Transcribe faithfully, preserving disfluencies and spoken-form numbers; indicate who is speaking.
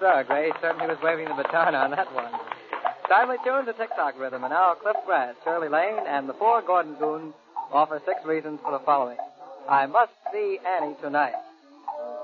Speaker 1: sir. Gray certainly was waving the baton on that one. Timely tuned to TikTok rhythm, and now Cliff Grass, Shirley Lane, and the four Gordon Goons offer six reasons for the following. I must see Annie tonight.